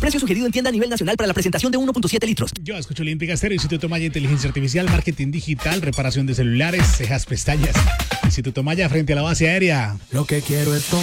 Precio sugerido en tienda a nivel nacional para la presentación de 1.7 litros. Yo escucho Olímpica Estéreo, Instituto Maya, Inteligencia Artificial, Marketing Digital, reparación de celulares, cejas, pestañas. Instituto Maya frente a la base aérea. Lo que quiero es todo.